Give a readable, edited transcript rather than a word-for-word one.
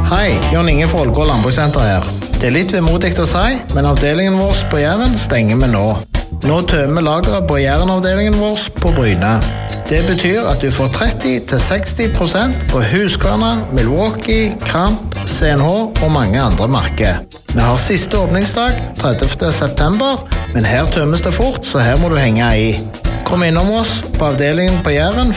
Hei, Jon Inge fra Ålgård Landbrukssenter her. Det litt vemodigt å si, men avdelingen vår på Jæren stenger vi nå. Nå tømmer lageret på Jæren-avdelingen vår på Bryne. Det betyr at du får 30-60% på Husqvarna, Milwaukee, Kramp, CNH og mange andre merker. Vi har siste åpningsdag, 30. september, men her tømmes det fort, så her må du henge i. Kom innom oss på avdelingen på Jæren